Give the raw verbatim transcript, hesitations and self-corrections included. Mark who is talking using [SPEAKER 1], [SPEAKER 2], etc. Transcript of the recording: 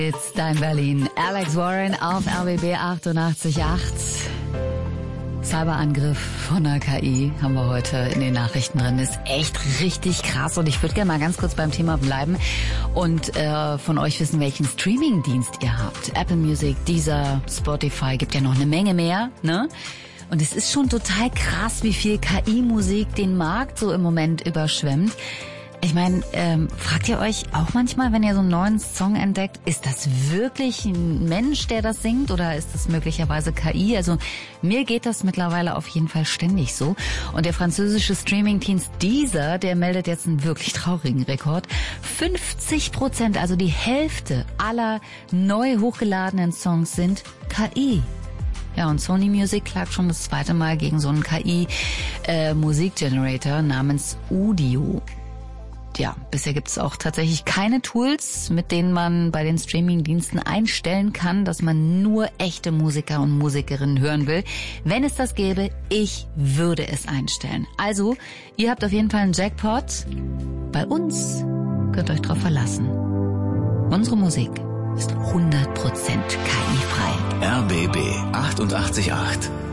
[SPEAKER 1] It's Dein Berlin. Alex Warren auf R B B achtundachtzig Komma acht. Cyberangriff von der K I haben wir heute in den Nachrichten drin. Ist echt richtig krass und ich würde gerne mal ganz kurz beim Thema bleiben und äh, von euch wissen, welchen Streamingdienst ihr habt. Apple Music, Deezer, Spotify, gibt ja noch eine Menge mehr, ne? Und es ist schon total krass, wie viel K I-Musik den Markt so im Moment überschwemmt. Ich meine, ähm, fragt ihr euch auch manchmal, wenn ihr so einen neuen Song entdeckt, ist das wirklich ein Mensch, der das singt oder ist das möglicherweise K I? Also mir geht das mittlerweile auf jeden Fall ständig so. Und der französische Streamingdienst Deezer, der meldet jetzt einen wirklich traurigen Rekord. fünfzig Prozent, also die Hälfte aller neu hochgeladenen Songs sind K I. Ja, und Sony Music klagt schon das zweite Mal gegen so einen K I-Musikgenerator namens Udio. Ja, bisher gibt es auch tatsächlich keine Tools, mit denen man bei den Streamingdiensten einstellen kann, dass man nur echte Musiker und Musikerinnen hören will. Wenn es das gäbe, ich würde es einstellen. Also, ihr habt auf jeden Fall einen Jackpot. Bei uns könnt ihr euch drauf verlassen. Unsere Musik ist hundert Prozent K I-frei.
[SPEAKER 2] R B B achtundachtzig Komma acht